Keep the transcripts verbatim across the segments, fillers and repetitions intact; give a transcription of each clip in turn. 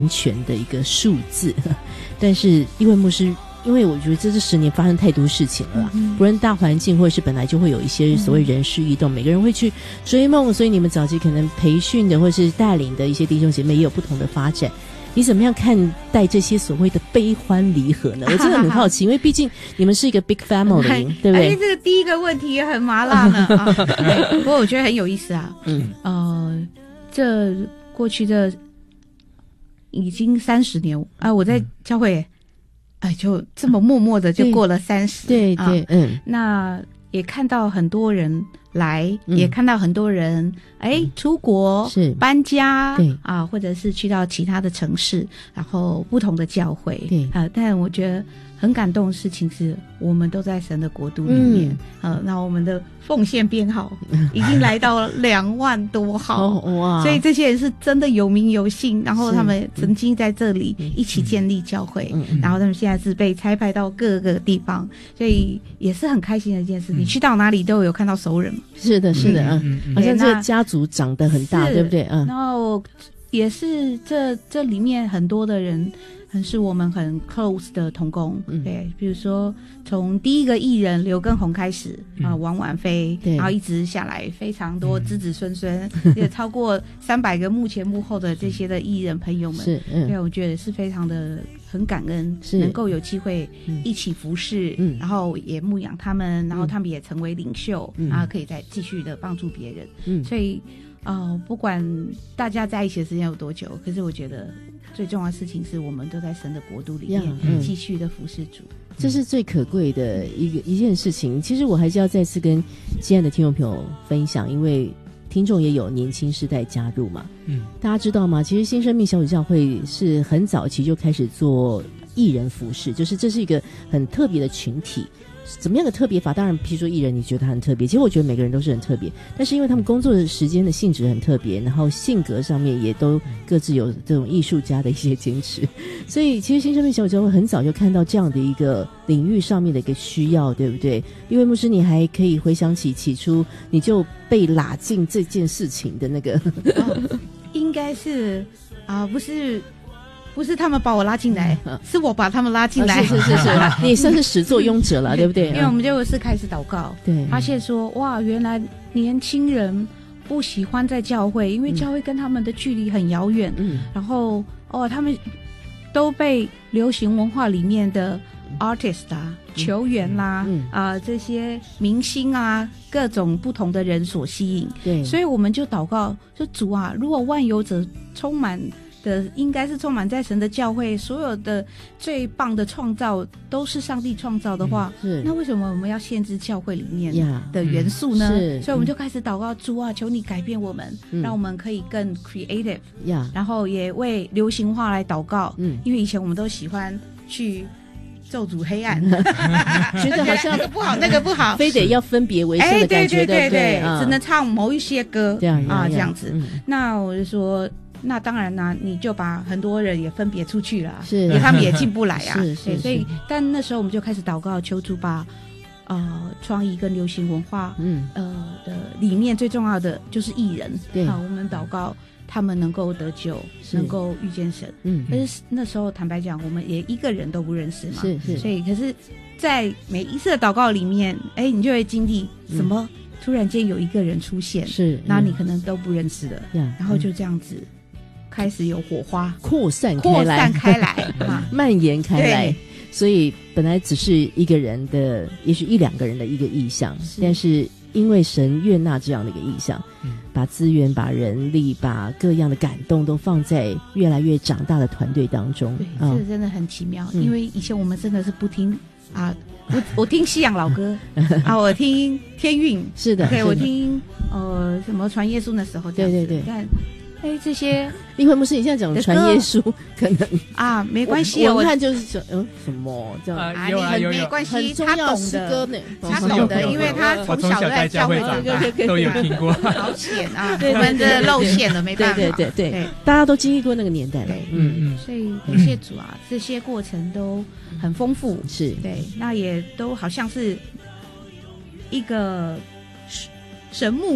全的一个数字，但是一位牧师，因为我觉得这这十年发生太多事情了啦，嗯、不论大环境或者是本来就会有一些所谓人事异动，嗯、每个人会去追梦，所以你们早期可能培训的或是带领的一些弟兄姐妹也有不同的发展。你怎么样看待这些所谓的悲欢离合呢？我真的很好奇，因为毕竟你们是一个 big family， 对不对？ 哎，这个第一个问题也很麻辣呢。啊、不过我觉得很有意思啊。嗯，呃，这过去的已经三十年啊，我在教会，哎，就这么默默的就过了三十。 对对，对嗯， 那也看到很多人来，嗯、也看到很多人哎出国是搬家， 对啊，或者是去到其他的城市，然后不同的教会， 对啊，但我觉得很感动的事情是我们都在神的国度里面，嗯、呃，那我们的奉献编号已经来到两万多号， 哦、哇！ 所以这些人是真的有名有姓，然后他们曾经在这里一起建立教会，嗯嗯、然后他们现在是被差派到各个地方，所以也是很开心的一件事。你去到哪里都有看到熟人， 是的，是的，嗯，嗯好像这个家族长得很大，对不对？嗯， 然后也是这这里面很多的人。很是我们很 close 的同工，嗯、对，比如说从第一个艺人刘畊宏开始啊、嗯呃，王婉菲，然后一直下来非常多子子孙孙，也超过三百个幕前幕后的这些的艺人朋友们， 是，嗯， 对，我觉得是非常的很感恩，能够有机会一起服侍，嗯，然后也牧养他们，然后他们也成为领袖，嗯、然后可以再继续的帮助别人，嗯，所以呃，不管大家在一起的时间有多久，可是我觉得。最重要的事情是我们都在神的国度里面继续的服侍主， 这是最可贵的一个一件事情。其实我还是要再次跟亲爱的听众朋友分享，因为听众也有年轻世代加入嘛，嗯，大家知道吗？其实新生命小组教会是很早期就开始做艺人服侍，就是这是一个很特别的群体。怎么样的特别法？当然，譬如说艺人，你觉得他很特别，其实我觉得每个人都是很特别。但是因为他们工作的时间的性质很特别，然后性格上面也都各自有这种艺术家的一些坚持，所以其实新生命小组教会很早就看到这样的一个领域上面的一个需要，对不对？因为牧师，你还可以回想起起初你就被拉进这件事情的那个， 哦、应该是啊、呃，不是。不是他们把我拉进来，嗯、是我把他们拉进来。 啊、是是是是，你也算是始作俑者了，对不对？ 因为我们就是开始祷告， 对， 发现说哇，原来年轻人不喜欢在教会，因为教会跟他们的距离很遥远。嗯，然后哦，他们都被流行文化里面的 artist 啊、嗯、球员啦、啊、嗯呃、这些明星啊，各种不同的人所吸引。 对， 所以我们就祷告，说主啊，如果万有者充满。的应该是充满在神的教会，所有的最棒的创造都是上帝创造的话， 嗯、是那为什么我们要限制教会里面的元素呢？ yeah, 嗯、 所以我们就开始祷告，主啊，求你改变我们，嗯、让我们可以更 creative， yeah, 然后也为流行化来祷告，嗯、因为以前我们都喜欢去咒诅黑暗， 觉得好像那个不好，那个不好， 非得要分别为圣的感觉， 哎、对对对对, 对, 对、 嗯、 只能唱某一些歌， 这样啊，这样子。 嗯、 那我就说。那当然啦、啊，你就把很多人也分别出去了， 是， 因为他们也进不来啊。 是是是。 所以，但那时候我们就开始祷告，求主把呃创意跟流行文化，嗯呃的里面最重要的就是艺人， 对啊，我们祷告他们能够得救，能够遇见神。嗯，但是那时候坦白讲，我们也一个人都不认识嘛， 是是。 所以，可是，在每一次的祷告里面，哎，你就会经历什么？嗯、突然间有一个人出现， 是， 那你可能都不认识的， 嗯、 然后就这样子。开始有火花扩散开来， 扩散开来， 蔓延开来。所以本来只是一个人的，也许一两个人的一个意向，是但是因为神悦纳这样的一个意向，嗯、把资源、把人力、把各样的感动都放在越来越长大的团队当中。 对，这、哦、个真的很奇妙。嗯、因为以前我们真的是不听啊，我我听西洋老歌啊，我听天韵， 是的， 对我听呃什么传耶稣的时候， 对对对， 但。哎，这些因为不是你现在讲传耶稣，可能啊，没关系。 我看就是说，嗯，什么这样啊？有啊，有有，没关系，他懂的， 他懂的，因为他从小在教会长大， 都有听过。 好险啊！我们的露馅了，没办法。 对对对对，大家都经历过那个年代了。 嗯嗯。所以感谢主啊，这些过程都很丰富。 是对，那也都好像是一个神木。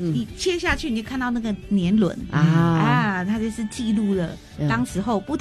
你切下去你就看到那个年轮啊啊，它就是记录了当时候不同。